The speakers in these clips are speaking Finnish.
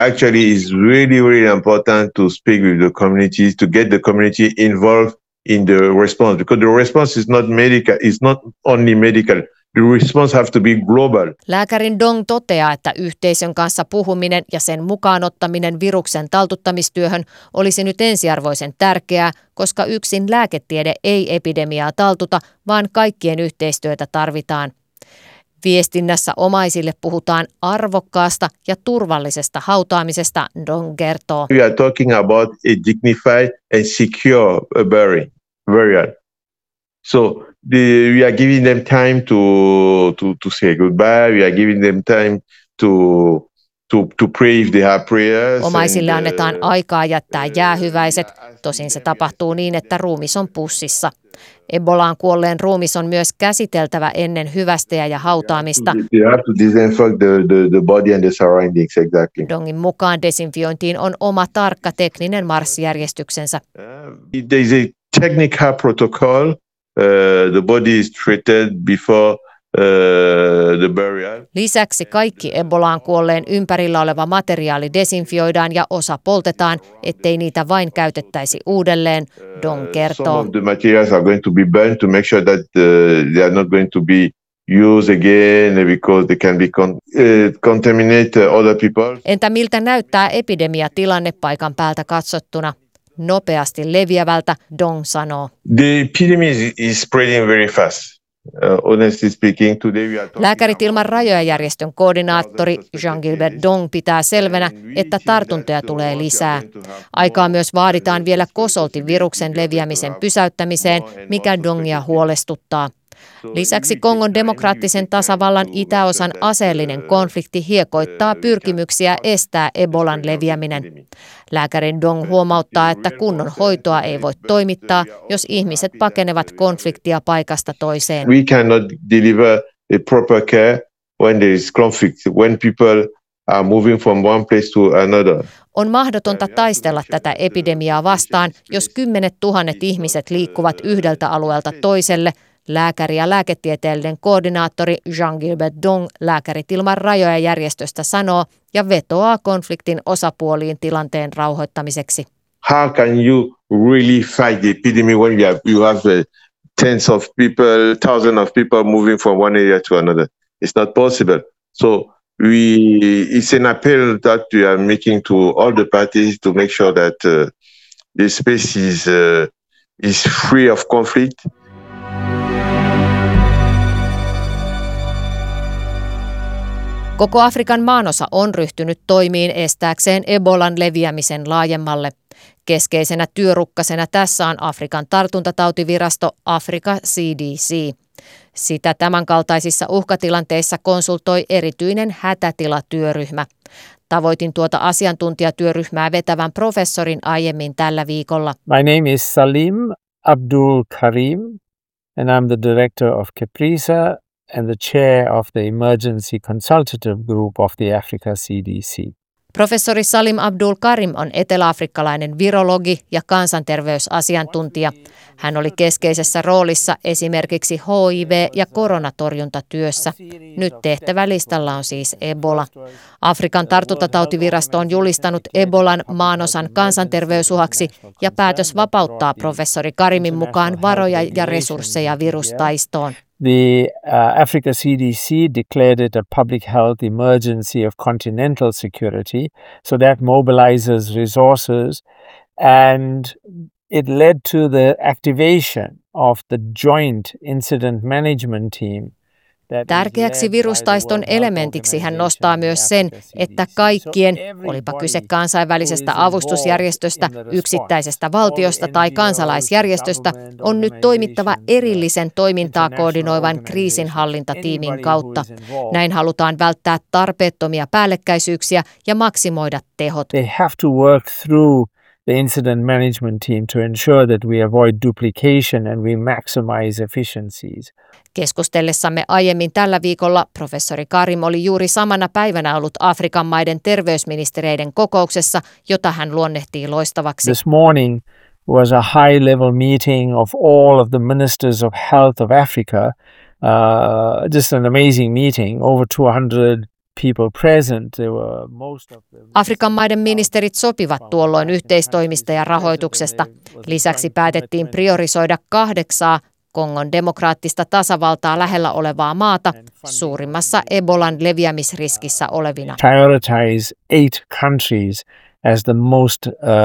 Actually, it's really, really important to speak with the communities, to get the community involved in the response, because the response is not medical, it's not only medical. The response have to be global. Lääkärin Dong toteaa, että yhteisön kanssa puhuminen ja sen mukaan ottaminen viruksen taltuttamistyöhön olisi nyt ensiarvoisen tärkeää, koska yksin lääketiede ei epidemiaa taltuta, vaan kaikkien yhteistyötä tarvitaan. Viestinnässä omaisille puhutaan arvokkaasta ja turvallisesta hautaamisesta, Dong kertoo. We are talking about a dignified and secure burial. So we are giving them time to say goodbye. We are giving them time to pray if they have prayers. Omaisille annetaan aikaa jättää jäähyväiset. Tosin se tapahtuu niin, että ruumis on pussissa. Ebolaan kuolleen ruumis on myös käsiteltävä ennen hyvästeä ja hautaamista. You have to disinfect the body and the surroundings, exactly. Dongin mukaan desinfiointiin on oma tarkka tekninen marssijärjestyksensä. There is a technical protocol. The body is treated before the burial. Lisäksi kaikki Ebolaan kuolleen ympärillä oleva materiaali desinfioidaan ja osa poltetaan, ettei niitä vain käytettäisi uudelleen, Dong kertoo. Some of the materials are going to be burned to make sure that they are not going to be used again because they can be contaminate other people. Entä miltä näyttää epidemiatilanne paikan päältä katsottuna? Nopeasti leviävältä, Dong sanoo. The epidemic is spreading very fast. Honestly speaking, today we are talking Lääkärit ilman rajoja -järjestön koordinaattori Jean-Gilbert Dong pitää selvänä, että tartuntoja tulee lisää. Aikaa myös vaaditaan vielä kosolti viruksen leviämisen pysäyttämiseen, mikä Dongia huolestuttaa. Lisäksi Kongon demokraattisen tasavallan itäosan aseellinen konflikti hiekoittaa pyrkimyksiä estää Ebolan leviäminen. Lääkäri Dong huomauttaa, että kunnon hoitoa ei voi toimittaa, jos ihmiset pakenevat konfliktia paikasta toiseen. We cannot deliver a proper care when there is conflict, when people are moving from one place to another. On mahdotonta taistella tätä epidemiaa vastaan, jos 10 000 ihmiset liikkuvat yhdeltä alueelta toiselle, lääkäri ja lääketieteellinen koordinaattori Jean-Gilbert Dong Lääkärit ilman rajoja -järjestöstä sanoo ja vetoaa konfliktin osapuoliin tilanteen rauhoittamiseksi. How can you really fight the epidemic when you have tens of people, thousands of people moving from one area to another? It's not possible. So it's an appeal that we are making to all the parties to make sure that the space is free of conflict. Koko Afrikan maanosa on ryhtynyt toimiin estääkseen Ebolan leviämisen laajemmalle. Keskeisenä työrukkasena tässä on Afrikan tartuntatautivirasto Africa CDC. Sitä tämänkaltaisissa uhkatilanteissa konsultoi erityinen hätätilatyöryhmä. Tavoitin tuota asiantuntijatyöryhmää vetävän professorin aiemmin tällä viikolla. My name is Salim Abdul Karim and I'm the director of CAPRISA and the chair of the Emergency Consultative Group of the Africa CDC. Professori Salim Abdul Karim on eteläafrikkalainen virologi ja kansanterveysasiantuntija. Hän oli keskeisessä roolissa esimerkiksi HIV- ja koronatorjuntatyössä. Nyt tehtävälistalla on siis Ebola. Afrikan tartuntatautivirasto on julistanut Ebolan maanosan kansanterveysuhaksi ja päätös vapauttaa professori Karimin mukaan varoja ja resursseja virustaistoon. The Africa CDC declared it a public health emergency of continental security, so that mobilizes resources, and it led to the activation of the joint incident management team. Tärkeäksi virustaiston elementiksi hän nostaa myös sen, että kaikkien, olipa kyse kansainvälisestä avustusjärjestöstä, yksittäisestä valtiosta tai kansalaisjärjestöstä, on nyt toimittava erillisen toimintaa koordinoivan kriisinhallintatiimin kautta. Näin halutaan välttää tarpeettomia päällekkäisyyksiä ja maksimoida tehot. They have to work through the incident management team to ensure that we avoid duplication and we maximize efficiencies. Keskustellessamme aiemmin tällä viikolla professori Karim oli juuri samana päivänä ollut Afrikan maiden terveysministereiden kokouksessa, jota hän luonnehtii loistavaksi. This morning was a high-level meeting of all of the ministers of health of Africa. Just an amazing meeting, over 200 people present. There were most of them. Afrikan maiden ministerit sopivat tuolloin yhteistoimista ja rahoituksesta. Lisäksi päätettiin priorisoida 8 Kongon demokraattista tasavaltaa lähellä olevaa maata suurimmassa Ebolan leviämisriskissä olevina. Prioritize 8 countries as the most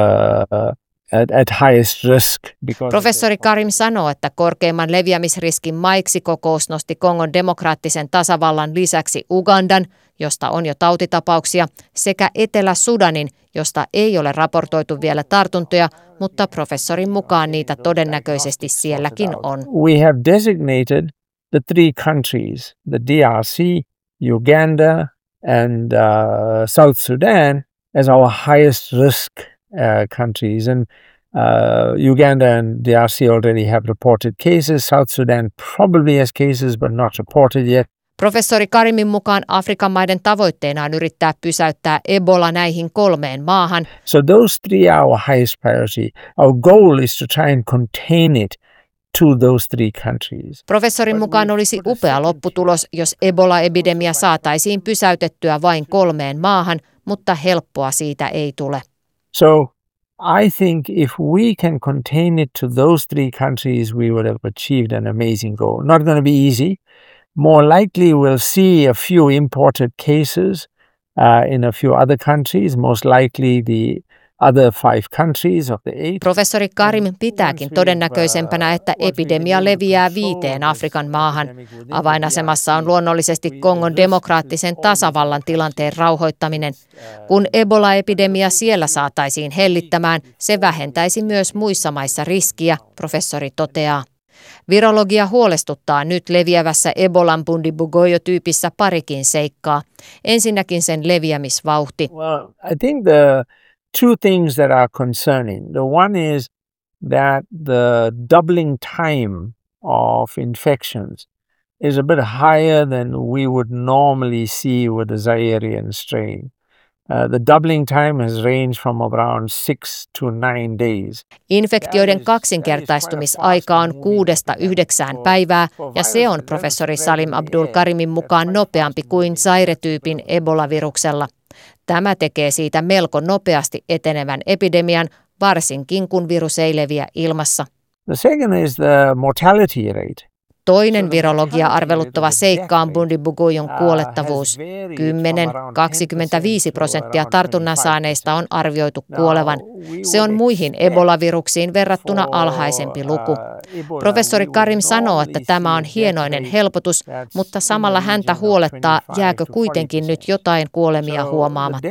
at highest risk. Professori Karim sanoo, että korkeimman leviämisriskin maiksi kokous nosti Kongon demokraattisen tasavallan lisäksi Ugandan, josta on jo tautitapauksia, sekä Etelä-Sudanin, josta ei ole raportoitu vielä tartuntoja, mutta professorin mukaan niitä todennäköisesti sielläkin on. We have designated the 3 countries, the DRC, Uganda and South Sudan as our highest risk countries. And Uganda and DRC already have reported cases. South Sudan probably has cases but not reported yet. Professori Karimin mukaan Afrikan maiden tavoitteena on yrittää pysäyttää Ebola näihin 3 maahan. So those 3 are our highest priority. Our goal is to try and contain it to those 3 countries. Professorin mukaan olisi upea lopputulos, jos Ebola-epidemia saataisiin pysäytettyä vain 3 maahan, mutta helppoa siitä ei tule. So I think if we can contain it to those 3 countries, we would have achieved an amazing goal. Not going to be easy. More likely we'll see a few imported cases in a few other countries, most likely the other 5 countries of the 8. Professori Karim pitääkin todennäköisempänä, että epidemia leviää 5 Afrikan maahan. Avainasemassa on luonnollisesti Kongon demokraattisen tasavallan tilanteen rauhoittaminen. Kun Ebola-epidemia siellä saataisiin hellittämään, se vähentäisi myös muissa maissa riskiä, professori toteaa. Virologia huolestuttaa nyt leviävässä Ebolan Bundibugyo-tyypissä parikin seikkaa. Ensinnäkin sen leviämisvauhti. Well, I think the 2 things that are concerning. The one is that the doubling time of infections is a bit higher than we would normally see with the Zairian strain. The doubling time has ranged from around 6 to 9 days. Infektioiden kaksinkertaistumisaika on 6-9 päivää, ja se on professori Salim Abdul Karimin mukaan nopeampi kuin Zaire-tyypin Ebola-viruksella. Tämä tekee siitä melko nopeasti etenevän epidemian, varsinkin kun virus ei leviä ilmassa. The second is the mortality rate. Toinen virologia arveluttava seikka on Bundibugyon kuolettavuus. 10-25% tartunnan saaneista on arvioitu kuolevan. Se on muihin Ebola-viruksiin verrattuna alhaisempi luku. Professori Karim sanoo, että tämä on hienoinen helpotus, mutta samalla häntä huolettaa, jääkö kuitenkin nyt jotain kuolemia huomaamatta.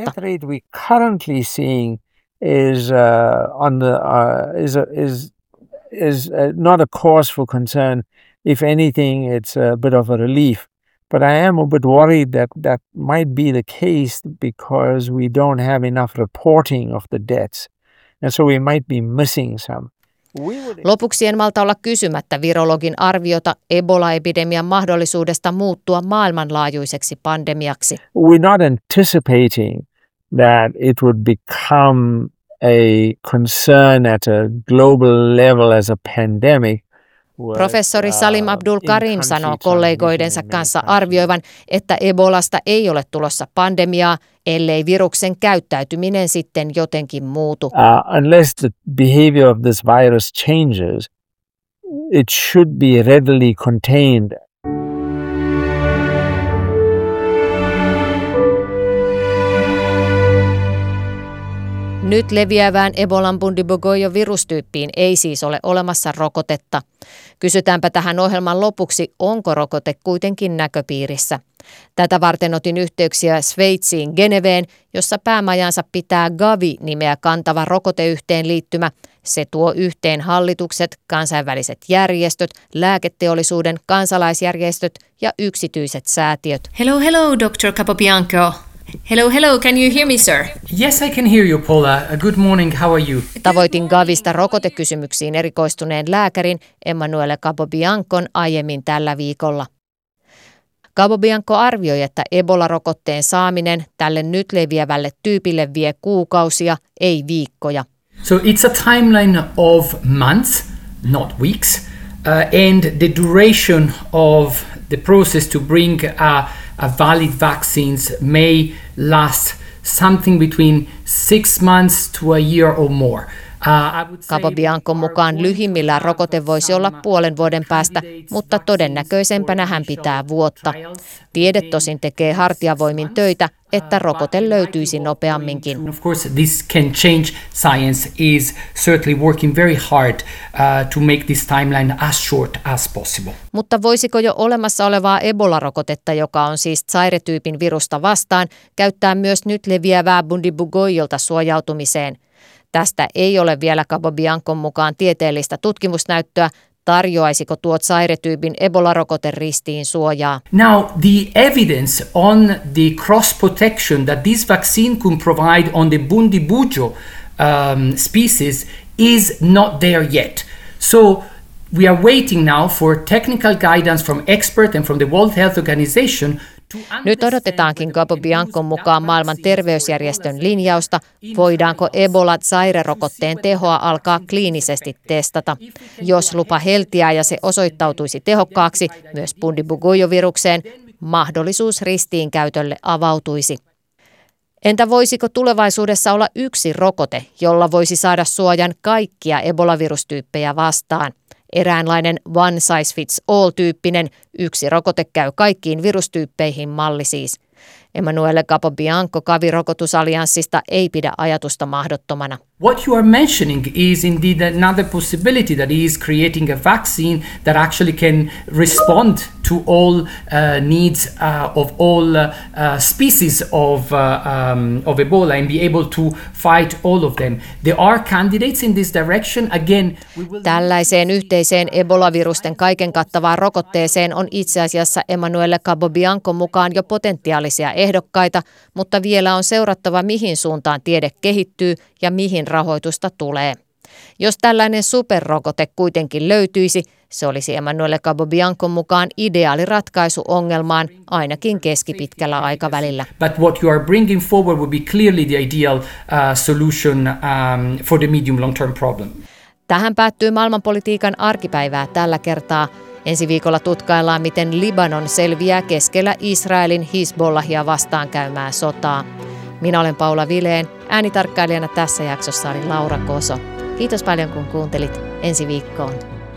Is not a cause for concern. If anything, it's a bit of a relief. But I am a bit worried that might be the case because we don't have enough reporting of the deaths. And so we might be missing some. Lopuksi en malta olla kysymättä virologin arviota Ebola-epidemian mahdollisuudesta muuttua maailmanlaajuiseksi pandemiaksi. We're not anticipating that it would become a concern at a global level as a pandemic. Professori Salim Abdul Karim sanoo kollegoidensa kanssa arvioivan, että Ebolasta ei ole tulossa pandemiaa, ellei viruksen käyttäytyminen sitten jotenkin muutu. Unless the behavior of this virus changes, it should be readily contained. Nyt leviävään Ebolan Bundibugyo-virustyyppiin ei siis ole olemassa rokotetta. Kysytäänpä tähän ohjelman lopuksi, onko rokote kuitenkin näköpiirissä. Tätä varten otin yhteyksiä Sveitsiin Geneveen, jossa päämajansa pitää Gavi-nimeä kantava rokoteyhteenliittymä. Se tuo yhteen hallitukset, kansainväliset järjestöt, lääketeollisuuden, kansalaisjärjestöt ja yksityiset säätiöt. Hello, Dr. Capobianco. Hello, can you hear me, sir? Yes, I can hear you, Paula. Good morning, how are you? Tavoitin Gavista rokotekysymyksiin erikoistuneen lääkärin Emanuele Capobiancon aiemmin tällä viikolla. Capobianco arvioi, että Ebola-rokotteen saaminen tälle nyt leviävälle tyypille vie kuukausia, ei viikkoja. So it's a timeline of months, not weeks, and the duration of the process to bring a valid vaccines may last something between 6 months to a year or more. Capobiancon mukaan lyhimmillään rokote voisi olla puolen vuoden päästä, mutta todennäköisempänä hän pitää vuotta. Tiede tosin tekee hartiavoimin töitä, että rokote löytyisi nopeamminkin. Of course, this can change. Science is certainly working very hard to make this timeline as short as possible. Mutta voisiko jo olemassa olevaa Ebola-rokotetta, joka on siis Zaire-tyypin virusta vastaan, käyttää myös nyt leviävää Bundibugyoilta suojautumiseen? Tästä ei ole vielä Capobiancon mukaan tieteellistä tutkimusnäyttöä. Tarjoaisiko tuo Zaire-tyypin Ebola-rokote ristiin suojaa? Now, the evidence on the cross-protection that this vaccine could provide on the Bundibugyo species is not there yet. So we are waiting now for technical guidance from experts and from the World Health Organization. Nyt odotetaankin Capobiancon mukaan maailman terveysjärjestön linjausta, voidaanko Ebola-Zaire-rokotteen tehoa alkaa kliinisesti testata. Jos lupa heltiää ja se osoittautuisi tehokkaaksi myös Bundibugyo-virukseen, mahdollisuus ristiinkäytölle avautuisi. Entä voisiko tulevaisuudessa olla yksi rokote, jolla voisi saada suojan kaikkia Ebola-virustyyppejä vastaan? Eräänlainen one size fits all-tyyppinen yksi rokote käy kaikkiin virustyyppeihin malli siis. Emanuele Capobianco Gavi-rokotusallianssista ei pidä ajatusta mahdottomana. What you are mentioning is indeed another possibility, that is creating a vaccine that actually can respond to all needs of all species of Ebola and be able to fight all of them. There are candidates in this direction. Again, tällaiseen yhteiseen Ebola-virusten kaiken kattavaan rokotteeseen on itse asiassa Emanuele Capobiancon mukaan jo potentiaalisia ehdokkaita, mutta vielä on seurattava, mihin suuntaan tiede kehittyy ja mihin rahoitusta tulee. Jos tällainen superrokote kuitenkin löytyisi, se olisi Emanuele Capobiancon mukaan ideaali ratkaisu ongelmaan ainakin keskipitkällä aikavälillä. But what you are bringing forward would be clearly the ideal solution for the medium long-term problem. Tähän päättyy maailmanpolitiikan arkipäivää tällä kertaa. Ensi viikolla tutkaillaan, miten Libanon selviää keskellä Israelin Hizbollahia vastaan käymää sotaa. Minä olen Paula Vilén, äänitarkkailijana tässä jaksossa oli Laura Koso. Kiitos paljon kun kuuntelit. Ensi viikkoon.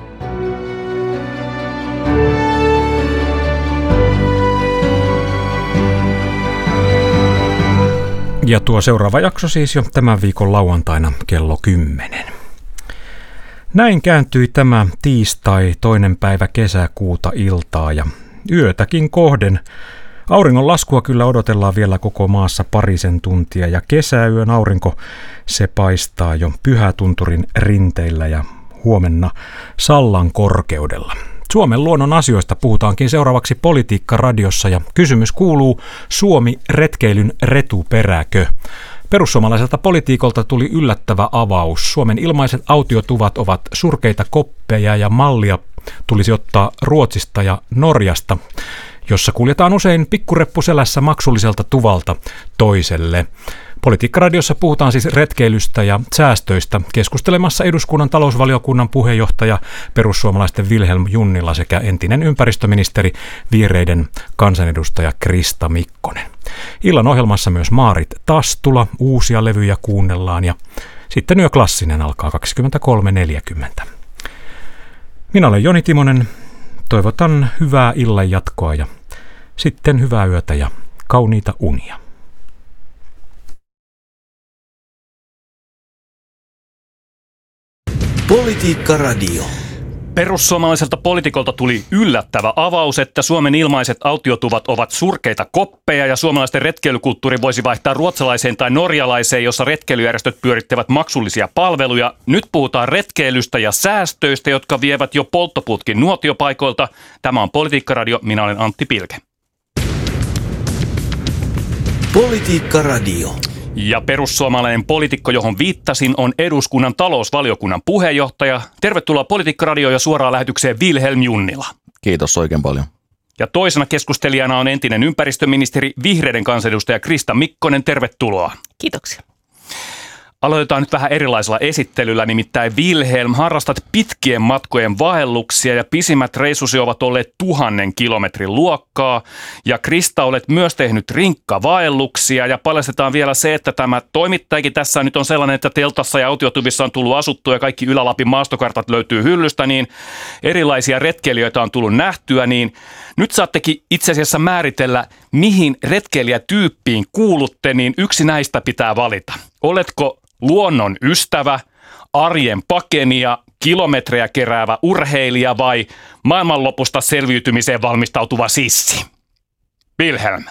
Ja tuo seuraava jakso siis jo tämän viikon lauantaina kello 10. Näin kääntyi tämä tiistai 2. päivä kesäkuuta iltaa ja yötäkin kohden. Auringon laskua kyllä odotellaan vielä koko maassa parisen tuntia ja kesäyön aurinko se paistaa jo Pyhätunturin rinteillä ja huomenna Sallan korkeudella. Suomen luonnon asioista puhutaankin seuraavaksi Politiikka-radiossa ja kysymys kuuluu: Suomi retkeilyn retuperäkö? Perussuomalaiselta politiikolta tuli yllättävä avaus. Suomen ilmaiset autiotuvat ovat surkeita koppeja ja mallia tulisi ottaa Ruotsista ja Norjasta, jossa kuljetaan usein pikkureppu selässä maksulliselta tuvalta toiselle. Politiikka-radiossa puhutaan siis retkeilystä ja säästöistä. Keskustelemassa eduskunnan talousvaliokunnan puheenjohtaja perussuomalaisten Vilhelm Junnila sekä entinen ympäristöministeri vihreiden kansanedustaja Krista Mikkonen. Illan ohjelmassa myös Maarit Tastula, uusia levyjä kuunnellaan ja sitten Yö Klassinen alkaa 23.40. Minä olen Joni Timonen, toivotan hyvää illan jatkoa ja sitten hyvää yötä ja kauniita unia. Politiikka-radio. Perussuomalaiselta poliitikolta tuli yllättävä avaus, että Suomen ilmaiset autiotuvat ovat surkeita koppeja ja suomalaisten retkeilykulttuuri voisi vaihtaa ruotsalaiseen tai norjalaiseen, jossa retkeilyjärjestöt pyörittävät maksullisia palveluja. Nyt puhutaan retkeilystä ja säästöistä, jotka vievät jo polttoputkin nuotiopaikoilta. Tämä on Politiikka-radio, minä olen Antti Pilke. Politiikka-radio. Ja perussuomalainen poliitikko, johon viittasin, on eduskunnan talousvaliokunnan puheenjohtaja. Tervetuloa Politiikka-radioon ja suoraan lähetykseen Vilhelm Junnila. Kiitos oikein paljon. Ja toisena keskustelijana on entinen ympäristöministeri, vihreiden kansanedustaja Krista Mikkonen. Tervetuloa. Kiitoksia. Aloitetaan nyt vähän erilaisella esittelyllä, nimittäin Wilhelm, harrastat pitkien matkojen vaelluksia ja pisimmät reissusi ovat olleet 1000 kilometrin luokkaa. Ja Krista, olet myös tehnyt rinkkavaelluksia ja paljastetaan vielä se, että tämä toimittajakin tässä nyt on sellainen, että teltassa ja autiotuvissa on tullut asuttua ja kaikki Ylä-Lapin maastokartat löytyy hyllystä, niin erilaisia retkeilijöitä on tullut nähtyä, niin nyt saattekin itse asiassa määritellä, mihin retkeilijätyyppiin kuulutte, niin yksi näistä pitää valita. Oletko luonnon ystävä, arjen pakenija, kilometrejä keräävä urheilija vai maailmanlopusta selviytymiseen valmistautuva sissi? Wilhelm.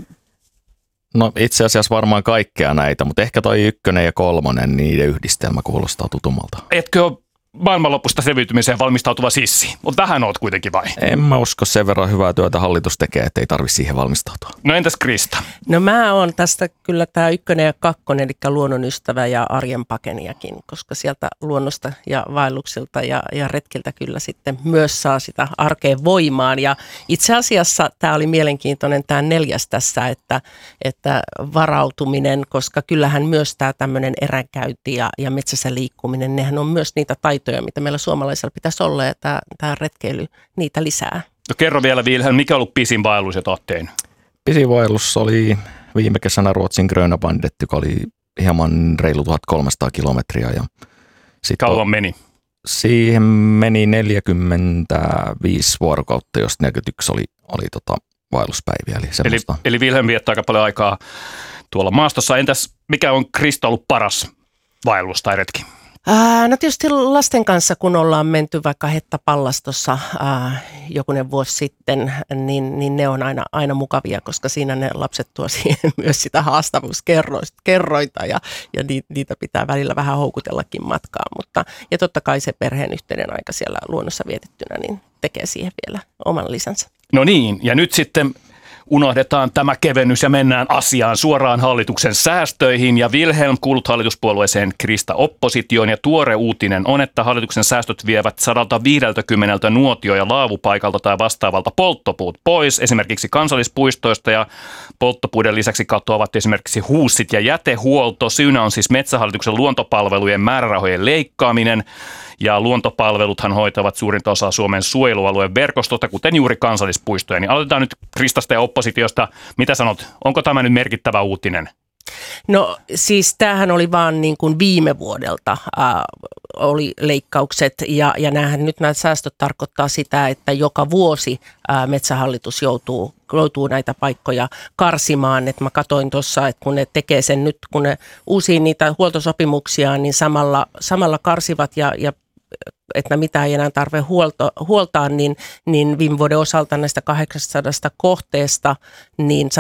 No itse asiassa varmaan kaikkea näitä, mutta ehkä toi 1 ja 3, niiden yhdistelmä kuulostaa tutummalta. Etkö ole maailmanlopusta selviytymiseen valmistautuva sissi? Mutta vähän oot kuitenkin vai? En mä usko, sen verran hyvää työtä hallitus tekee, ettei tarvitse siihen valmistautua. No entäs Krista? No mä oon tästä kyllä tämä 1 ja 2, eli luonnonystävä ja arjen pakenijakin, koska sieltä luonnosta ja vaelluksilta ja retkiltä kyllä sitten myös saa sitä arkeen voimaan. Ja itse asiassa tämä oli mielenkiintoinen tämä 4. tässä, että varautuminen, koska kyllähän myös tämä tämmöinen eränkäynti ja metsässä liikkuminen, nehän on myös niitä taitoja, mitä meillä suomalaisilla pitäisi olla, ja tämä retkeily niitä lisää. No kerro vielä Wilhelm, mikä on ollut pisin vaellus, jota olet tehnyt? Pisin vaellus oli viime kesänä Ruotsin Grönabandet, joka oli hieman reilu 1300 kilometriä. Ja kauan meni? Siihen meni 45 vuorokautta, jos 41 oli vaelluspäiviä. Eli Wilhelm viettää aika paljon aikaa tuolla maastossa. Entäs mikä on Krista ollut paras vaellus tai retki? No tietysti lasten kanssa, kun ollaan menty vaikka Hettapallastossa jokunen vuosi sitten, niin ne on aina mukavia, koska siinä ne lapset tuo siihen myös sitä haastavuuskerrointa ja niitä pitää välillä vähän houkutellakin matkaan. Ja totta kai se perheen yhteinen aika siellä luonnossa vietittynä niin tekee siihen vielä oman lisänsä. No niin, ja nyt sitten unohdetaan tämä kevennys ja mennään asiaan suoraan hallituksen säästöihin. Ja Wilhelm, kuulut hallituspuolueeseen, Krista oppositioon. Ja tuore uutinen on, että hallituksen säästöt vievät 150 nuotio- ja laavupaikalta tai vastaavalta polttopuut pois. Esimerkiksi kansallispuistoista ja polttopuiden lisäksi katoavat esimerkiksi huussit ja jätehuolto. Syynä on siis Metsähallituksen luontopalvelujen määrärahojen leikkaaminen. Ja luontopalveluthan hoitavat suurinta osaa Suomen suojelualueen verkostosta, kuten juuri kansallispuistoja. Niin aloitetaan nyt Kristasta ja oppositiosta. Mitä sanot, onko tämä nyt merkittävä uutinen? No siis tämähän oli vaan niin kuin viime vuodelta oli leikkaukset ja nyt nämä säästöt tarkoittaa sitä, että joka vuosi Metsähallitus joutuu näitä paikkoja karsimaan. Et mä katsoin tuossa, että kun ne tekee sen nyt, kun ne uusii niitä huoltosopimuksia, niin samalla karsivat ja että mitä ei enää tarvitse huoltaa, niin viime vuoden osalta näistä 800 kohteesta niin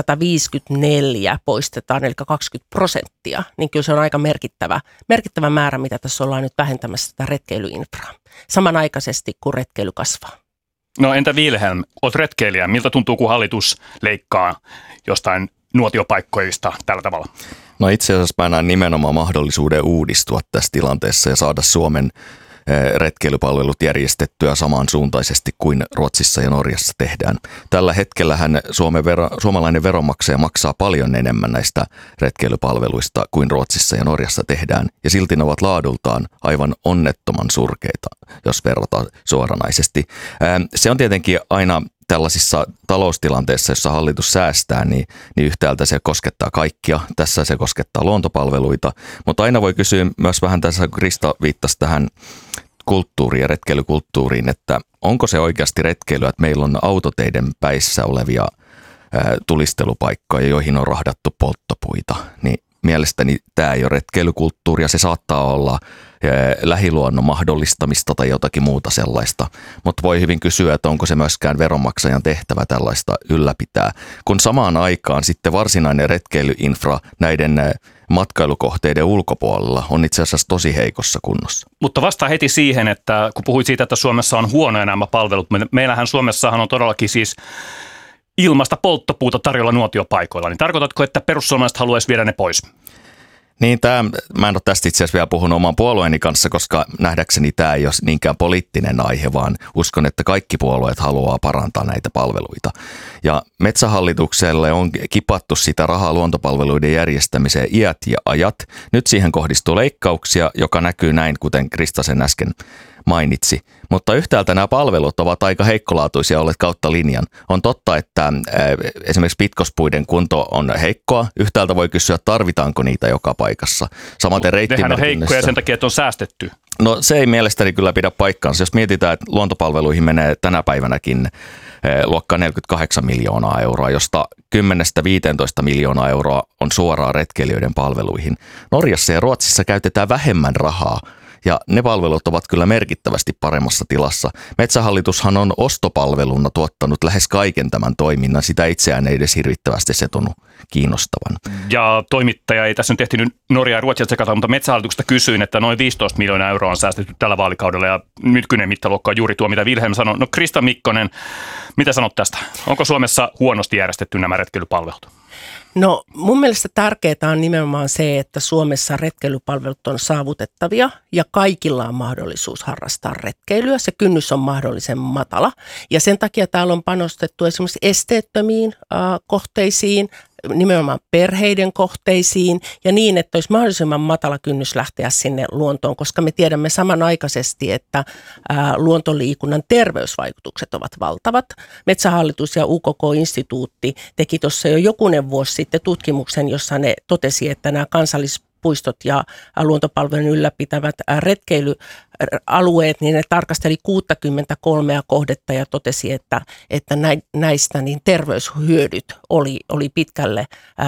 154 poistetaan, eli 20%. Niin kyllä se on aika merkittävä määrä, mitä tässä ollaan nyt vähentämässä sitä retkeilyinfraa. Samanaikaisesti, kun retkeily kasvaa. No entä Wilhelm, olet retkeilijä. Miltä tuntuu, kun hallitus leikkaa jostain nuotiopaikkoista tällä tavalla? No itse asiassa mä näen nimenomaan mahdollisuuden uudistua tässä tilanteessa ja saada Suomen retkeilypalvelut järjestettyä samansuuntaisesti kuin Ruotsissa ja Norjassa tehdään. Tällä hetkellähän suomalainen veronmaksaja maksaa paljon enemmän näistä retkeilypalveluista kuin Ruotsissa ja Norjassa tehdään. Ja silti ne ovat laadultaan aivan onnettoman surkeita, jos verrataan suoranaisesti. Se on tietenkin aina tällaisissa taloustilanteissa, jossa hallitus säästää, niin yhtäältä se koskettaa kaikkia. Tässä se koskettaa luontopalveluita, mutta aina voi kysyä myös vähän tässä, kun Krista viittasi tähän kulttuuriin ja retkeilykulttuuriin, että onko se oikeasti retkeilyä, että meillä on autoteiden päissä olevia tulistelupaikkoja, joihin on rahdattu polttopuita, niin mielestäni tämä ei ole retkeilykulttuuria, se saattaa olla lähiluonnon mahdollistamista tai jotakin muuta sellaista, mutta voi hyvin kysyä, että onko se myöskään veronmaksajan tehtävä tällaista ylläpitää, kun samaan aikaan sitten varsinainen retkeilyinfra näiden matkailukohteiden ulkopuolella on itse asiassa tosi heikossa kunnossa. Mutta vastaa heti siihen, että kun puhuit siitä, että Suomessa on huonoja nämä palvelut, meillähän Suomessahan on todellakin siis ilmasta polttopuuta tarjolla nuotiopaikoilla, niin tarkoitatko, että perussuomalaiset haluaisi viedä ne pois? Niin, mä en ole tästä itse asiassa vielä puhunut oman puolueeni kanssa, koska nähdäkseni tämä ei ole niinkään poliittinen aihe, vaan uskon, että kaikki puolueet haluaa parantaa näitä palveluita. Ja Metsähallitukselle on kipattu sitä rahaa luontopalveluiden järjestämiseen iät ja ajat. Nyt siihen kohdistuu leikkauksia, joka näkyy näin, kuten Kristasen äsken mainitsi. Mutta yhtäältä nämä palvelut ovat aika heikkolaatuisia olleet kautta linjan. On totta, että esimerkiksi pitkospuiden kunto on heikkoa. Yhtäältä voi kysyä, tarvitaanko niitä joka paikassa. Samaten nehän on heikkoja sen takia, että on säästetty. No se ei mielestäni kyllä pidä paikkaansa. Jos mietitään, että luontopalveluihin menee tänä päivänäkin luokka 48 miljoonaa euroa, josta 10-15 miljoonaa euroa on suoraan retkeilijöiden palveluihin. Norjassa ja Ruotsissa käytetään vähemmän rahaa. Ja ne palvelut ovat kyllä merkittävästi paremmassa tilassa. Metsähallitushan on ostopalveluna tuottanut lähes kaiken tämän toiminnan. Sitä itseään ei edes hirvittävästi se tunnu kiinnostavan. Ja toimittaja ei tässä nyt ehtinyt Norjaa ja Ruotsia sekata, mutta Metsähallituksesta kysyin, että noin 15 miljoonaa euroa on säästetty tällä vaalikaudella. Ja nykyinen mittaluokka on juuri tuo, mitä Vilhelm sanoi. No Krista Mikkonen, mitä sanot tästä? Onko Suomessa huonosti järjestetty nämä retkeilypalvelut? No mun mielestä tärkeää on nimenomaan se, että Suomessa retkeilypalvelut on saavutettavia ja kaikilla on mahdollisuus harrastaa retkeilyä. Se kynnys on mahdollisen matala ja sen takia täällä on panostettu esimerkiksi esteettömiin kohteisiin, nimenomaan perheiden kohteisiin ja niin, että olisi mahdollisimman matala kynnys lähteä sinne luontoon, koska me tiedämme samanaikaisesti, että luontoliikunnan terveysvaikutukset ovat valtavat. Metsähallitus ja UKK-instituutti teki tuossa jo jokunen vuosi sitten tutkimuksen, jossa ne totesi, että nämä kansallispuistot ja luontopalvelujen ylläpitävät retkeilyalueet, niin ne tarkasteli 63 kohdetta ja totesi, että näistä niin terveyshyödyt oli pitkälle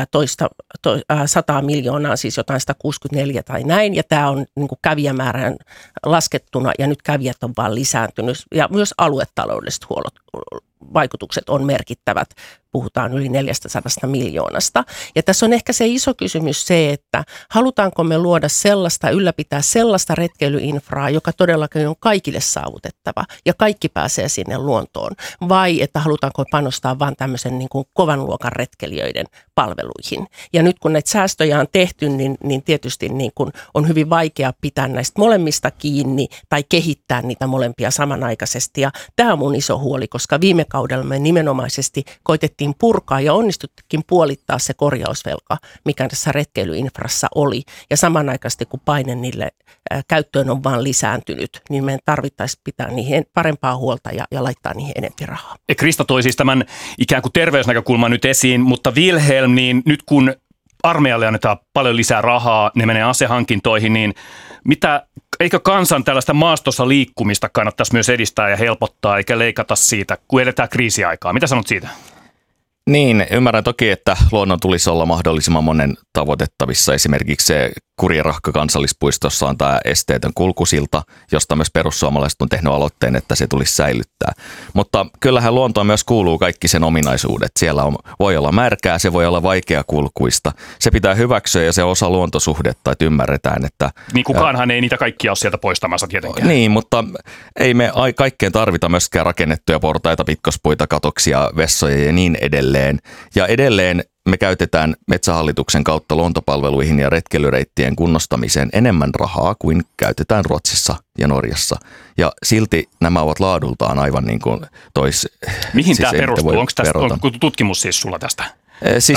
100 miljoonaa, siis jotain 164 tai näin, ja tämä on niin kuin kävijämäärän laskettuna, ja nyt kävijät on vaan lisääntynyt, ja myös aluetaloudelliset vaikutukset on merkittävät. Puhutaan yli 400 miljoonasta. Ja tässä on ehkä se iso kysymys se, että halutaanko me luoda ylläpitää sellaista retkeilyinfraa, joka todellakin on kaikille saavutettava ja kaikki pääsee sinne luontoon. Vai että halutaanko panostaa vain tämmöisen niin kuin kovan luokan retkeilijöiden palveluihin. Ja nyt kun näitä säästöjä on tehty, niin tietysti niin kuin on hyvin vaikea pitää näistä molemmista kiinni tai kehittää niitä molempia samanaikaisesti. Ja tämä on mun iso huoli, koska viime kaudella me nimenomaisesti koitettiin purkaa ja onnistuttikin puolittaa se korjausvelka, mikä tässä retkeilyinfrassa oli. Ja samanaikaisesti, kun paine niille käyttöön on vaan lisääntynyt, niin meidän tarvittaisiin pitää niihin parempaa huolta ja laittaa niihin enemmän rahaa. Krista toi siis tämän ikään kuin terveysnäkökulman nyt esiin, mutta Vilhelm, niin nyt kun armeijalle annetaan paljon lisää rahaa, ne menee asehankintoihin, niin eikö kansan tällaista maastossa liikkumista kannattaisi myös edistää ja helpottaa, eikä leikata siitä, kun eletään kriisiaikaa? Mitä sanot siitä? Niin, ymmärrän toki, että luonnon tulisi olla mahdollisimman monen tavoitettavissa. Esimerkiksi se Kurirahka kansallispuistossa on tämä esteetön kulkusilta, josta myös perussuomalaiset on tehnyt aloitteen, että se tulisi säilyttää. Mutta kyllähän luontoon myös kuuluu kaikki sen ominaisuudet. Siellä voi olla märkää, se voi olla vaikeakulkuista. Se pitää hyväksyä ja se on osa luontosuhdetta, että ymmärretään, että... Niin kukaanhan ei niitä kaikkia ole sieltä poistamassa tietenkään. Niin, mutta ei me kaikkeen tarvita myöskään rakennettuja portaita, pitkospuita, katoksia, vessoja ja niin edelleen. Ja edelleen me käytetään Metsähallituksen kautta luontopalveluihin ja retkeilyreittien kunnostamiseen enemmän rahaa kuin käytetään Ruotsissa ja Norjassa. Ja silti nämä ovat laadultaan aivan niin kuin Mihin tämä perustuu? Onko tutkimus siis sulla tästä? Siis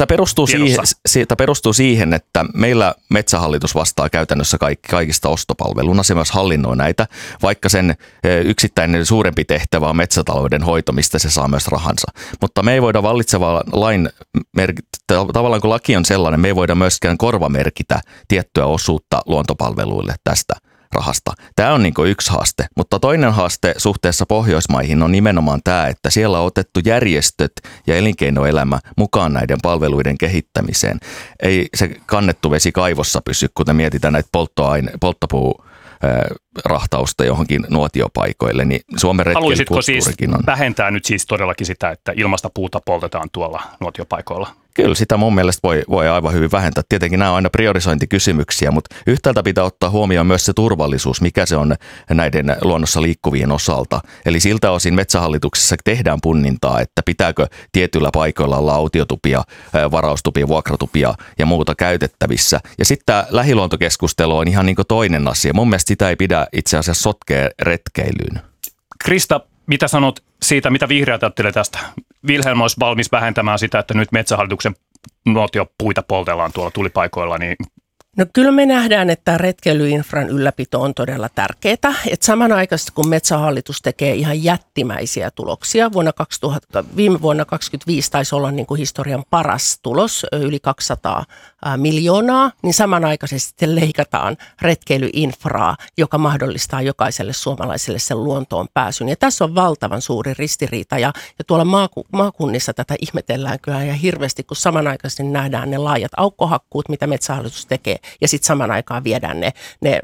tämä perustuu siihen, että meillä Metsähallitus vastaa käytännössä kaikista ostopalveluna. Se myös hallinnoi näitä, vaikka sen yksittäinen suurempi tehtävä on metsätalouden hoito, mistä se saa myös rahansa. Mutta me ei voida vallitsevaa tavallaan kun laki on sellainen, me ei voida myöskään korvamerkitä tiettyä osuutta luontopalveluille tästä rahasta. Tämä on niin kuin yksi haaste, mutta toinen haaste suhteessa Pohjoismaihin on nimenomaan tämä, että siellä on otettu järjestöt ja elinkeinoelämä mukaan näiden palveluiden kehittämiseen. Ei se kannettu vesi kaivossa pysy, kuten mietitään näitä rahtausta johonkin nuotiopaikoille, niin Suomen retkeilykulttuurikin on. Haluaisitko siis vähentää nyt siis todellakin sitä, että ilmasta puuta poltetaan tuolla nuotiopaikoilla? Kyllä sitä mun mielestä voi aivan hyvin vähentää. Tietenkin nämä on aina priorisointikysymyksiä, mutta yhtäältä pitää ottaa huomioon myös se turvallisuus, mikä se on näiden luonnossa liikkuvien osalta. Eli siltä osin Metsähallituksessa tehdään punnintaa, että pitääkö tietyillä paikoilla olla autiotupia, varaustupia, vuokratupia ja muuta käytettävissä. Ja sitten tämä lähiluontokeskustelu on ihan niin kuin toinen asia. Mun mielestä sitä ei pidä itse asiassa sotkea retkeilyyn. Krista, mitä sanot siitä, mitä vihreät ajattelee tästä? Wilhelm olisi valmis vähentämään sitä, että nyt Metsähallituksen nuotiopuita poltellaan tuolla tulipaikoilla, niin No kyllä me nähdään, että retkeilyinfran ylläpito on todella tärkeää. Että samanaikaisesti kun Metsähallitus tekee ihan jättimäisiä tuloksia, viime vuonna 2025 taisi olla niin kuin historian paras tulos, yli 200 miljoonaa, niin samanaikaisesti sitten leikataan retkeilyinfraa, joka mahdollistaa jokaiselle suomalaiselle sen luontoon pääsyn. Ja tässä on valtavan suuri ristiriita ja tuolla maakunnissa tätä ihmetellään kyllä ihan hirveästi, kun samanaikaisesti nähdään ne laajat aukkohakkuut, mitä Metsähallitus tekee. Ja sitten saman aikaan viedään ne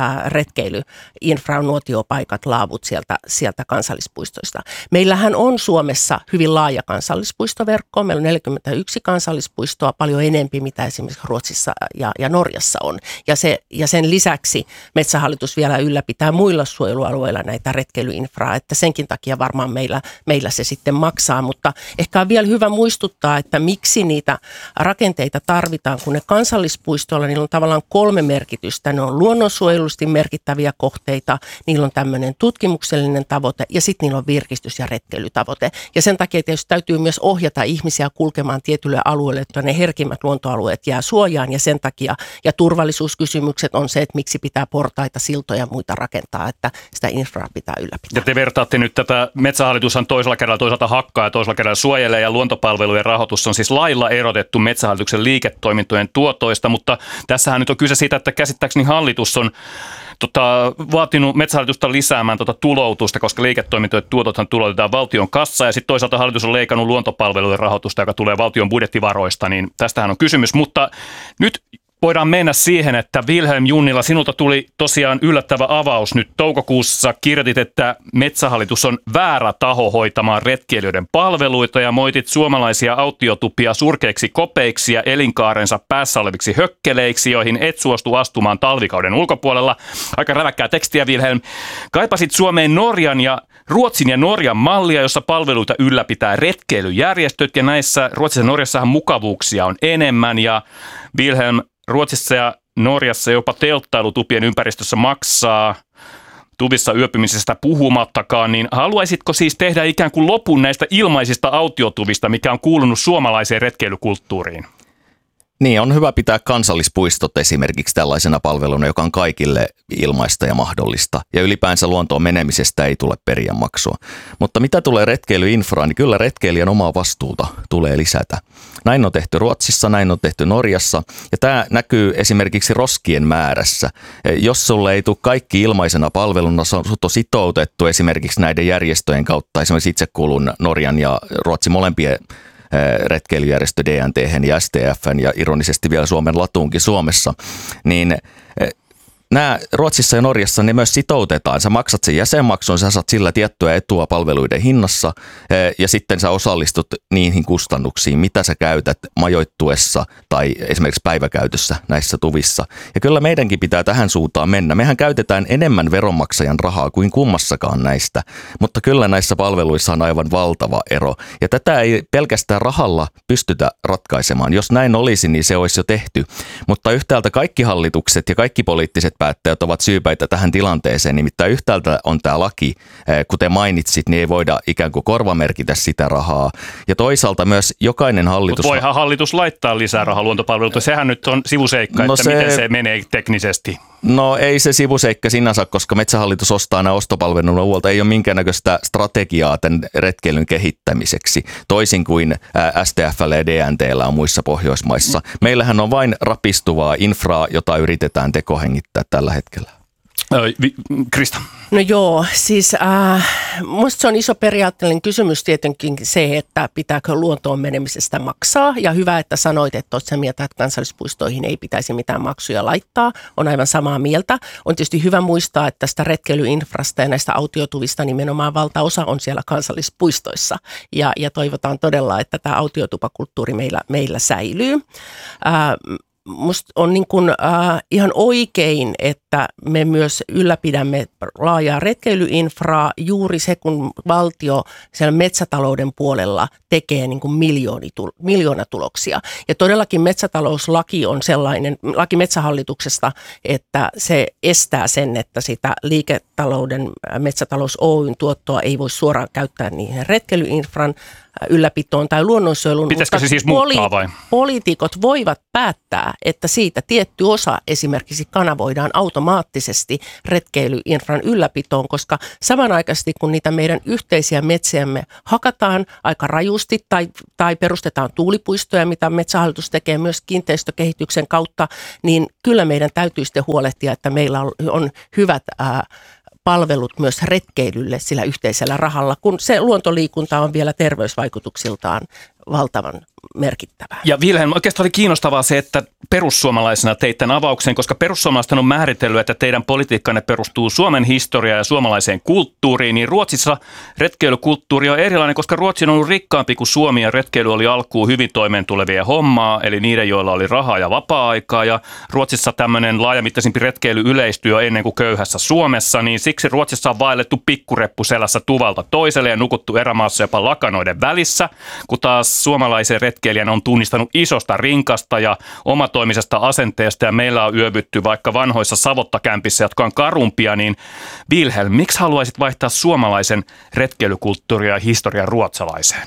retkeilyinfran nuotiopaikat, laavut sieltä kansallispuistoista. Meillähän on Suomessa hyvin laaja kansallispuistoverkko. Meillä on 41 kansallispuistoa, paljon enempi mitä esimerkiksi Ruotsissa ja Norjassa on. Ja sen lisäksi Metsähallitus vielä ylläpitää muilla suojelualueilla näitä retkeilyinfraa, että senkin takia varmaan meillä se sitten maksaa. Mutta ehkä on vielä hyvä muistuttaa, että miksi niitä rakenteita tarvitaan, kun ne kansallispuistoilla, niillä on tavallaan 3 merkitystä. Ne on luonnonsuojelullisesti merkittäviä kohteita, niillä on tämmöinen tutkimuksellinen tavoite ja sitten niillä on virkistys- ja retkeilytavoite. Ja sen takia tietysti täytyy myös ohjata ihmisiä kulkemaan tietylle alueelle, että ne herkimmät luontoalueet jää suojaan ja sen takia. Ja turvallisuuskysymykset on se, että miksi pitää portaita, siltoja ja muita rakentaa, että sitä infraa pitää ylläpitää. Ja te vertaatte nyt tätä, Metsähallitushan toisella kerralla toisaalta hakkaa ja toisella kerralla suojelee ja luontopalvelujen rahoitus on siis lailla erotettu Metsähallituksen liiketoimintojen tuotoista, mutta tässähän nyt on kyse siitä, että käsittääkseni hallitus on vaatinut Metsähallitusta lisäämään tuloutusta, koska liiketoimintojen tuotothan tuloutetaan valtion kassaan ja sitten toisaalta hallitus on leikannut luontopalvelujen rahoitusta, joka tulee valtion budjettivaroista, niin tästähän on kysymys, mutta nyt voidaan mennä siihen, että Wilhelm Junnila, sinulta tuli tosiaan yllättävä avaus. Nyt toukokuussa kirjoitit, että Metsähallitus on väärä taho hoitamaan retkeilijöiden palveluita ja moitit suomalaisia autiotupia surkeiksi kopeiksi ja elinkaarensa päässä oleviksi hökkeleiksi, joihin et suostu astumaan talvikauden ulkopuolella. Aika räväkkää tekstiä, Wilhelm. Kaipasit Suomeen Ruotsin ja Norjan mallia, jossa palveluita ylläpitää retkeilyjärjestöt ja näissä Ruotsissa ja Norjassahan mukavuuksia on enemmän ja Wilhelm, Ruotsissa ja Norjassa jopa telttailutupien ympäristössä maksaa, tuvissa yöpymisestä puhumattakaan, niin haluaisitko siis tehdä ikään kuin lopun näistä ilmaisista autiotuvista, mikä on kuulunut suomalaiseen retkeilykulttuuriin? Niin, on hyvä pitää kansallispuistot esimerkiksi tällaisena palveluna, joka on kaikille ilmaista ja mahdollista. Ja ylipäänsä luontoon menemisestä ei tule periä maksua. Mutta mitä tulee retkeilyinfraan, niin kyllä retkeilijän omaa vastuuta tulee lisätä. Näin on tehty Ruotsissa, näin on tehty Norjassa. Ja tämä näkyy esimerkiksi roskien määrässä. Jos sulle ei tule kaikki ilmaisena palveluna, sut on sitoutettu esimerkiksi näiden järjestöjen kautta. Esimerkiksi itse kuulun Norjan ja Ruotsin molempien retkeilyjärjestö DNT:hen ja STF:n ja ironisesti vielä Suomen Latuunkin Suomessa, niin nämä Ruotsissa ja Norjassa ne myös sitoutetaan. Sä maksat sen jäsenmaksun, sä saat sillä tiettyä etua palveluiden hinnassa ja sitten sä osallistut niihin kustannuksiin, mitä sä käytät majoittuessa tai esimerkiksi päiväkäytössä näissä tuvissa. Ja kyllä meidänkin pitää tähän suuntaan mennä. Mehän käytetään enemmän veronmaksajan rahaa kuin kummassakaan näistä, mutta kyllä näissä palveluissa on aivan valtava ero. Ja tätä ei pelkästään rahalla pystytä ratkaisemaan. Jos näin olisi, niin se olisi jo tehty. Mutta yhtäältä kaikki hallitukset ja kaikki poliittiset päättäjät ovat syypäitä tähän tilanteeseen. Nimittäin yhtäältä on tämä laki, kuten mainitsit, niin ei voida ikään kuin korvamerkitä sitä rahaa. Ja toisaalta myös jokainen hallitus... Mutta voihan hallitus laittaa lisää rahaa luontopalveluita. Sehän nyt on sivuseikka, että miten se menee teknisesti. No ei se sivuseikka sinänsä, koska Metsähallitus ostaa nämä ostopalveluja muualta. Ei ole minkäännäköistä strategiaa tämän retkeilyn kehittämiseksi, toisin kuin STF:llä ja DNT:llä on muissa Pohjoismaissa. Meillähän on vain rapistuvaa infraa, jota yritetään tekohengittää tällä hetkellä. Krista. No joo, siis minusta se on iso periaatteellinen kysymys tietenkin se, että pitääkö luontoon menemisestä maksaa. Ja hyvä, että sanoit, että olet sen mieltä, että kansallispuistoihin ei pitäisi mitään maksuja laittaa. On aivan samaa mieltä. On tietysti hyvä muistaa, että tästä retkeilyinfrasta ja näistä autiotuvista nimenomaan valtaosa on siellä kansallispuistoissa. Ja toivotaan todella, että tämä autiotupakulttuuri meillä säilyy. Musta on niin kuin, ihan oikein, että me myös ylläpidämme laajaa retkeilyinfraa juuri se, kun valtio siellä metsätalouden puolella tekee niin kuin miljoonatuloksia. Ja todellakin metsätalouslaki on sellainen, laki Metsähallituksesta, että se estää sen, että sitä liiketalouden Metsätalous Oyn tuottoa ei voi suoraan käyttää niihin retkeilyinfran ylläpitoon tai luonnonsuojeluun. Pitäisikö se siis muuttaa vai? Poliitikot voivat päättää, että siitä tietty osa esimerkiksi kanavoidaan automaattisesti retkeilyinfran ylläpitoon, koska samanaikaisesti kun niitä meidän yhteisiä metsiämme hakataan aika rajusti tai perustetaan tuulipuistoja, mitä Metsähallitus tekee myös kiinteistökehityksen kautta, niin kyllä meidän täytyy sitten huolehtia, että meillä on hyvät palvelut myös retkeilylle sillä yhteisellä rahalla, kun se luontoliikunta on vielä terveysvaikutuksiltaan valtavan merkittävää. Ja Vilhelm, oikeastaan oli kiinnostavaa se, että perussuomalaisena teit tämän avauksen, koska perussuomalaiset on määritellyt, että teidän politiikkanne perustuu Suomen historiaan ja suomalaiseen kulttuuriin, niin Ruotsissa retkeilykulttuuri on erilainen, koska Ruotsi on ollut rikkaampi kuin Suomi ja retkeily oli alkuun hyvin toimeentulevien hommaa, eli niiden, joilla oli rahaa ja vapaa-aikaa, ja Ruotsissa tämmöinen laajamittaisempi retkeily yleistyi jo ennen kuin köyhässä Suomessa, niin siksi Ruotsissa on vaellettu pikkureppu selässä tuvalta toiselle ja nukuttu erämaassa jopa lakanoiden välissä, kun taas suomalaisen retkeilijän on tunnistanut isosta rinkasta ja omatoimisesta asenteesta ja meillä on yövytty vaikka vanhoissa savottakämpissä, jotka on karumpia, niin Vilhelm, miksi haluaisit vaihtaa suomalaisen retkeilykulttuuria ja historian ruotsalaiseen?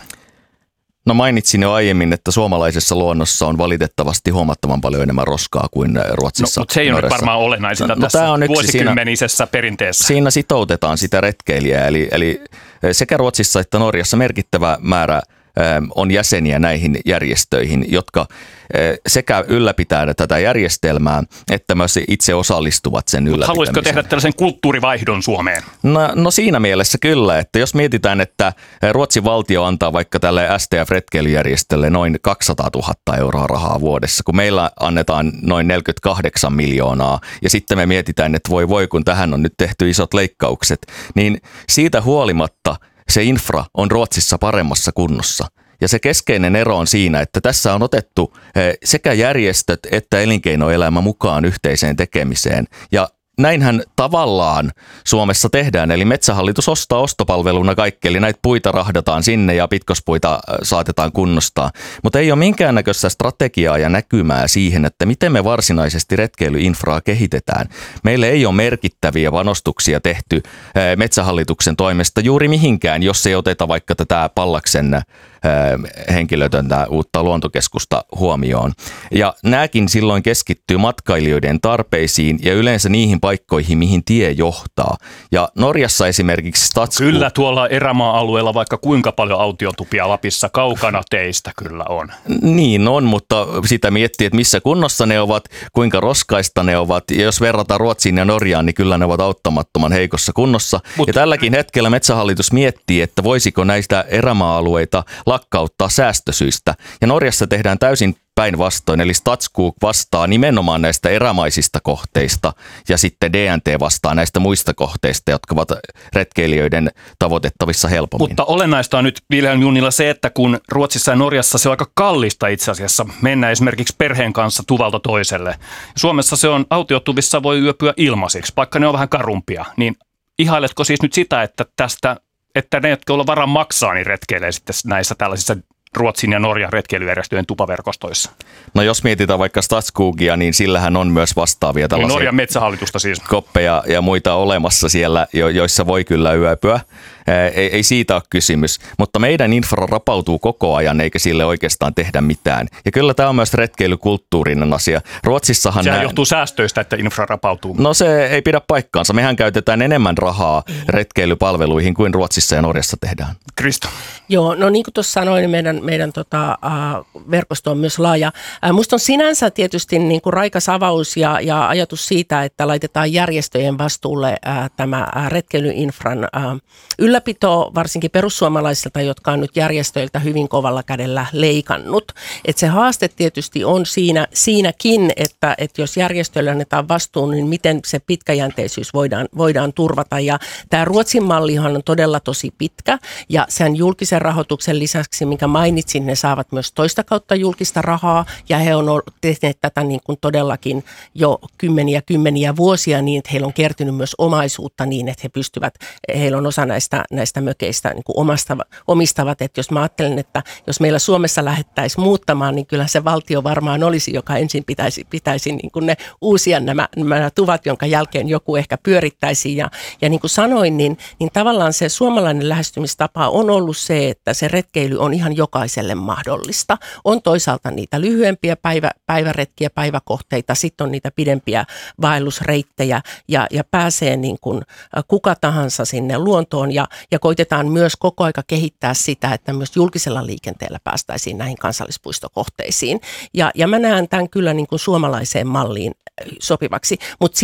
No mainitsin jo aiemmin, että suomalaisessa luonnossa on valitettavasti huomattavan paljon enemmän roskaa kuin Ruotsissa. No, mutta se ei ole nyt varmaan olennaisinta tässä vuosikymmenisessä perinteessä. Siinä sitoutetaan sitä retkeilijää, eli sekä Ruotsissa että Norjassa merkittävä määrä on jäseniä näihin järjestöihin, jotka sekä ylläpitää tätä järjestelmää, että myös itse osallistuvat sen ylläpitämiseen. Haluaisitko tehdä tällaisen kulttuurivaihdon Suomeen? No siinä mielessä kyllä, että jos mietitään, että Ruotsin valtio antaa vaikka tälle STF-retkeilyjärjestölle noin 200 000 euroa rahaa vuodessa, kun meillä annetaan noin 48 miljoonaa, ja sitten me mietitään, että voi kun tähän on nyt tehty isot leikkaukset, niin siitä huolimatta se infra on Ruotsissa paremmassa kunnossa. Ja se keskeinen ero on siinä, että tässä on otettu sekä järjestöt että elinkeinoelämä mukaan yhteiseen tekemiseen. Ja näinhän tavallaan Suomessa tehdään, eli Metsähallitus ostaa ostopalveluna kaikki, eli näitä puita rahdataan sinne ja pitkospuita saatetaan kunnostaa. Mutta ei ole minkäännäköistä strategiaa ja näkymää siihen, että miten me varsinaisesti retkeilyinfraa kehitetään. Meille ei ole merkittäviä panostuksia tehty Metsähallituksen toimesta juuri mihinkään, jos ei oteta vaikka tätä Pallaksen henkilötöntä uutta luontokeskusta huomioon. Ja nämäkin silloin keskittyy matkailijoiden tarpeisiin ja yleensä niihin paikkoihin, mihin tie johtaa. Ja Norjassa esimerkiksi Kyllä tuolla erämaa-alueella vaikka kuinka paljon autiotupia Lapissa kaukana teistä kyllä on. Niin on, mutta sitä miettii, että missä kunnossa ne ovat, kuinka roskaista ne ovat. Ja jos verrataan Ruotsiin ja Norjaan, niin kyllä ne ovat auttamattoman heikossa kunnossa. Ja tälläkin hetkellä Metsähallitus miettii, että voisiko näistä erämaa-alueita lakkauttaa säästösyistä. Ja Norjassa tehdään täysin päinvastoin, eli Statskog vastaa nimenomaan näistä erämaisista kohteista ja sitten DNT vastaa näistä muista kohteista, jotka ovat retkeilijöiden tavoitettavissa helpommin. Mutta olennaista on nyt Vilhelm Junnila se, että kun Ruotsissa ja Norjassa se on aika kallista itse asiassa mennä esimerkiksi perheen kanssa tuvalta toiselle. Suomessa se on autiotuvissa voi yöpyä ilmaisiksi, vaikka ne on vähän karumpia. Niin ihailetko siis nyt sitä, että ne, jotka on varaa maksaa, niin retkeilee sitten näissä tällaisissa Ruotsin ja Norjan retkeilyjärjestöjen tupaverkostoissa? No jos mietitään vaikka Statskogia, niin sillähän on myös vastaavia tällaisia Norjan metsähallitusta siis. Koppeja ja muita olemassa siellä, joissa voi kyllä yöpyä. Ei siitä ole kysymys, mutta meidän infra rapautuu koko ajan eikä sille oikeastaan tehdä mitään. Ja kyllä tämä on myös retkeilykulttuurinen asia. Ruotsissahan sehän johtuu säästöistä, että infra rapautuu. No se ei pidä paikkaansa. Mehän käytetään enemmän rahaa retkeilypalveluihin kuin Ruotsissa ja Norjassa tehdään. Krista. Joo, no niin kuin tuossa sanoin, niin meidän verkosto on myös laaja. Musta on sinänsä tietysti niin kuin raikas avaus ja ajatus siitä, että laitetaan järjestöjen vastuulle tämä retkeilyinfran ylläpito, varsinkin perussuomalaisilta, jotka on nyt järjestöiltä hyvin kovalla kädellä leikannut. Et se haaste tietysti on siinäkin, että jos järjestöille annetaan vastuu, niin miten se pitkäjänteisyys voidaan turvata. Ja tämä Ruotsin mallihan on todella tosi pitkä, ja sen julkisen rahoituksen lisäksi, minkä mainitsin, ne saavat myös toista kautta julkista rahaa, ja he on tehneet tätä niin kuin todellakin jo kymmeniä vuosia niin, että heillä on kertynyt myös omaisuutta niin, että heillä on osa näistä mökeistä niin kuin omistavat. Että jos mä ajattelen, että jos meillä Suomessa lähdettäisiin muuttamaan, niin kyllä se valtio varmaan olisi, joka ensin pitäisi niin kuin ne uusia nämä tuvat, jonka jälkeen joku ehkä pyörittäisi. Ja niin kuin sanoin, niin tavallaan se suomalainen lähestymistapa on ollut se, että se retkeily on ihan jokaiselle mahdollista. On toisaalta niitä lyhyempiä päiväretkiä, päiväkohteita, sitten on niitä pidempiä vaellusreittejä ja pääsee niin kuin kuka tahansa sinne luontoon ja koitetaan myös koko aika kehittää sitä, että myös julkisella liikenteellä päästäisiin näihin kansallispuistokohteisiin. Ja mä näen tämän kyllä niin kuin suomalaiseen malliin sopivaksi, mutta